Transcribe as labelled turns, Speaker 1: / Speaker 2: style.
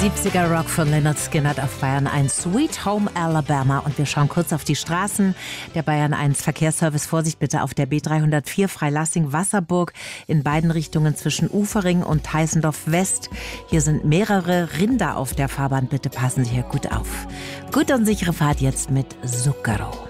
Speaker 1: 70er Rock von Lynyrd Skynyrd auf Bayern 1, Sweet Home Alabama. Und wir schauen kurz auf die Straßen. Der Bayern 1 Verkehrsservice, Vorsicht bitte auf der B304 Freilassing-Wasserburg in beiden Richtungen zwischen Ufering und Heißendorf West. Hier sind mehrere Rinder auf der Fahrbahn. Bitte passen Sie hier gut auf. Gute und sichere Fahrt jetzt mit Zucchero.